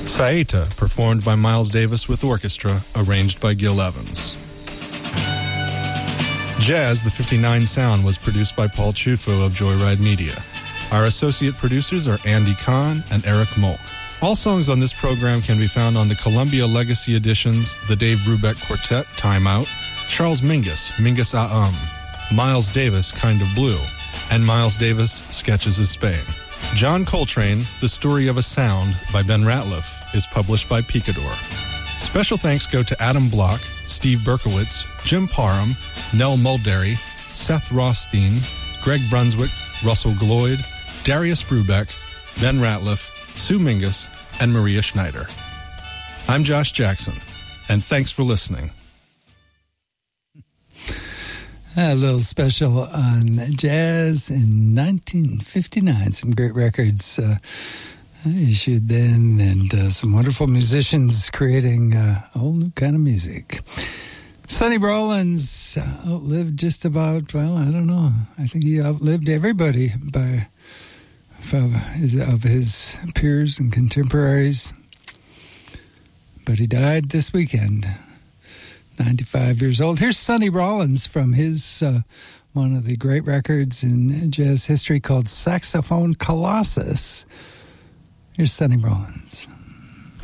Saeta, performed by Miles Davis with orchestra, arranged by Gil Evans. Jazz, the 59 Sound, was produced by Paul Chufo of Joyride Media. Our associate producers are Andy Kahn and Eric Molk. All songs on this program can be found on the Columbia Legacy editions, the Dave Brubeck Quartet, Time Out, Charles Mingus, Mingus Miles Davis, Kind of Blue, and Miles Davis, Sketches of Spain. John Coltrane, The Story of a Sound by Ben Ratliff, is published by Picador. Special thanks go to Adam Block, Steve Berkowitz, Jim Parham, Nell Mulderry, Seth Rothstein, Greg Brunswick, Russell Gloyd, Darius Brubeck, Ben Ratliff, Sue Mingus, and Maria Schneider. I'm Josh Jackson, and thanks for listening. A little special on jazz in 1959. Some great records issued then, and some wonderful musicians creating a whole new kind of music. Sonny Rollins outlived just about, well, I don't know. I think he outlived everybody of his peers and contemporaries. But he died this weekend, 95 years old. Here's Sonny Rollins from his one of the great records in jazz history called Saxophone Colossus. Here's Sonny Rollins.